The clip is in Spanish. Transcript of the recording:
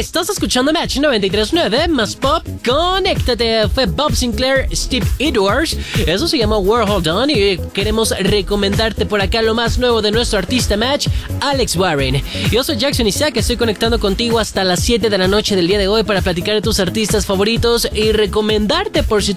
Estás escuchando Match 93.9 más pop. Conéctate. Fue Bob Sinclair, Steve Edwards. Eso se llama World Hold On. Y queremos recomendarte por acá lo más nuevo de nuestro artista Match, Alex Warren. Yo soy Jackson Isaac. Estoy conectando contigo hasta las 7 de la noche del día de hoy para platicar de tus artistas favoritos y recomendarte por si